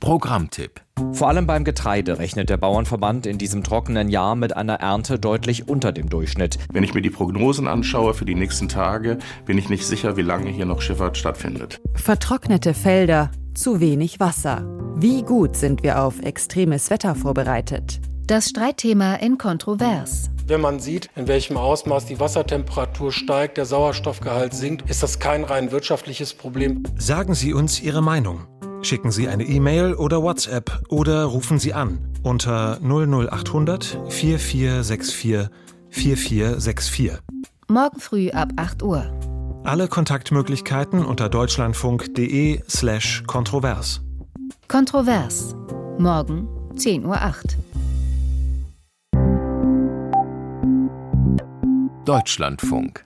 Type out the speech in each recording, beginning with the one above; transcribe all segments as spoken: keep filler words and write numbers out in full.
Programmtipp. Vor allem beim Getreide rechnet der Bauernverband in diesem trockenen Jahr mit einer Ernte deutlich unter dem Durchschnitt. Wenn ich mir die Prognosen anschaue für die nächsten Tage, bin ich nicht sicher, wie lange hier noch Schifffahrt stattfindet. Vertrocknete Felder, zu wenig Wasser. Wie gut sind wir auf extremes Wetter vorbereitet? Das Streitthema in Kontrovers. Wenn man sieht, in welchem Ausmaß die Wassertemperatur steigt, der Sauerstoffgehalt sinkt, ist das kein rein wirtschaftliches Problem. Sagen Sie uns Ihre Meinung. Schicken Sie eine E-Mail oder WhatsApp oder rufen Sie an unter null null achthundert vier vier sechs vier vier vier sechs vier. Morgen früh ab acht Uhr. Alle Kontaktmöglichkeiten unter deutschlandfunk.de slash kontrovers. Kontrovers. Morgen zehn Uhr acht. Deutschlandfunk.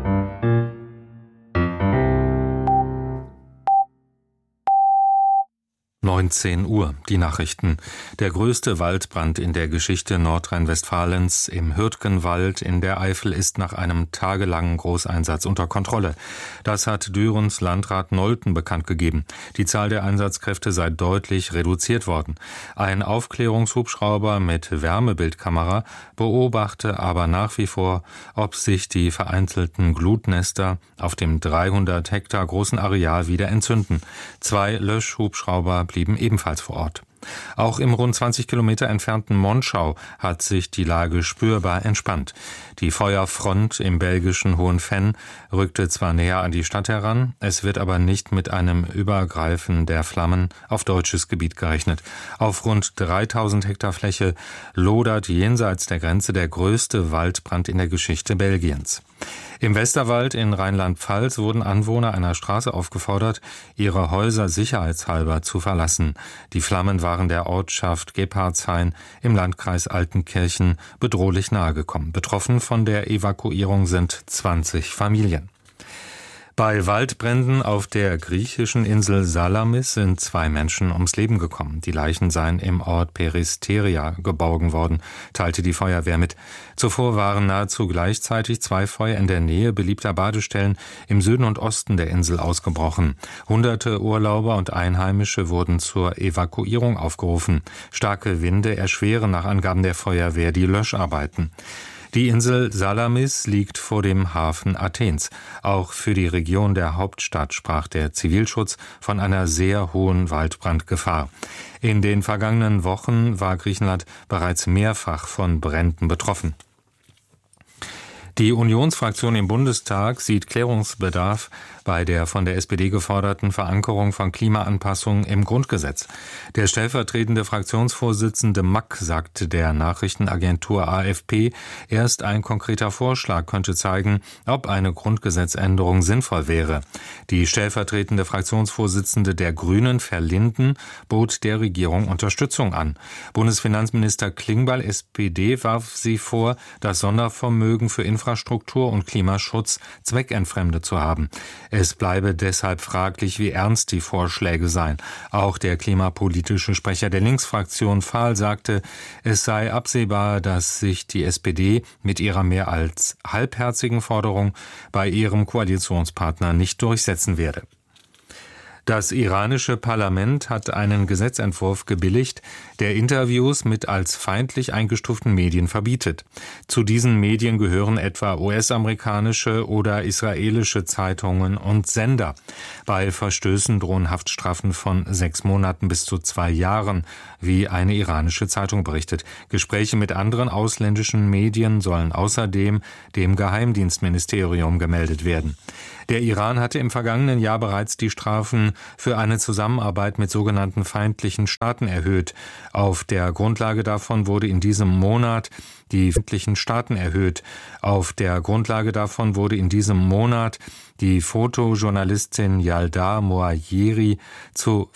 neunzehn Uhr, die Nachrichten. Der größte Waldbrand in der Geschichte Nordrhein-Westfalens im Hürtgenwald in der Eifel ist nach einem tagelangen Großeinsatz unter Kontrolle. Das hat Dürens Landrat Nolten bekannt gegeben. Die Zahl der Einsatzkräfte sei deutlich reduziert worden. Ein Aufklärungshubschrauber mit Wärmebildkamera beobachte aber nach wie vor, ob sich die vereinzelten Glutnester auf dem dreihundert Hektar großen Areal wieder entzünden. Zwei Löschhubschrauber blieben ebenfalls vor Ort. Auch im rund zwanzig Kilometer entfernten Monschau hat sich die Lage spürbar entspannt. Die Feuerfront im belgischen Hohenfenn rückte zwar näher an die Stadt heran, es wird aber nicht mit einem Übergreifen der Flammen auf deutsches Gebiet gerechnet. Auf rund dreitausend Hektar Fläche lodert jenseits der Grenze der größte Waldbrand in der Geschichte Belgiens. Im Westerwald in Rheinland-Pfalz wurden Anwohner einer Straße aufgefordert, ihre Häuser sicherheitshalber zu verlassen. Die Flammen waren der Ortschaft Gebhardshain im Landkreis Altenkirchen bedrohlich nahegekommen. Betroffen von der Evakuierung sind zwanzig Familien. Bei Waldbränden auf der griechischen Insel Salamis sind zwei Menschen ums Leben gekommen. Die Leichen seien im Ort Peristeria geborgen worden, teilte die Feuerwehr mit. Zuvor waren nahezu gleichzeitig zwei Feuer in der Nähe beliebter Badestellen im Süden und Osten der Insel ausgebrochen. Hunderte Urlauber und Einheimische wurden zur Evakuierung aufgerufen. Starke Winde erschweren nach Angaben der Feuerwehr die Löscharbeiten. Die Insel Salamis liegt vor dem Hafen Athens. Auch für die Region der Hauptstadt sprach der Zivilschutz von einer sehr hohen Waldbrandgefahr. In den vergangenen Wochen war Griechenland bereits mehrfach von Bränden betroffen. Die Unionsfraktion im Bundestag sieht Klärungsbedarf bei der von der S P D geforderten Verankerung von Klimaanpassung im Grundgesetz. Der stellvertretende Fraktionsvorsitzende Mack sagte der Nachrichtenagentur A F P, erst ein konkreter Vorschlag könnte zeigen, ob eine Grundgesetzänderung sinnvoll wäre. Die stellvertretende Fraktionsvorsitzende der Grünen, Verlinden, bot der Regierung Unterstützung an. Bundesfinanzminister Klingbeil, S P D, warf sie vor, das Sondervermögen für Infrastruktur und Klimaschutz zweckentfremdet zu haben. Es bleibe deshalb fraglich, wie ernst die Vorschläge seien. Auch der klimapolitische Sprecher der Linksfraktion Fahl sagte, es sei absehbar, dass sich die S P D mit ihrer mehr als halbherzigen Forderung bei ihrem Koalitionspartner nicht durchsetzen werde. Das iranische Parlament hat einen Gesetzentwurf gebilligt, der Interviews mit als feindlich eingestuften Medien verbietet. Zu diesen Medien gehören etwa U S-amerikanische oder israelische Zeitungen und Sender. Bei Verstößen drohen Haftstrafen von sechs Monaten bis zu zwei Jahren, wie eine iranische Zeitung berichtet. Gespräche mit anderen ausländischen Medien sollen außerdem dem Geheimdienstministerium gemeldet werden. Der Iran hatte im vergangenen Jahr bereits die Strafen für eine Zusammenarbeit mit sogenannten feindlichen Staaten erhöht. Auf der Grundlage davon wurde in diesem Monat die feindlichen Staaten erhöht. Auf der Grundlage davon wurde in diesem Monat die Fotojournalistin Yalda Moayeri zu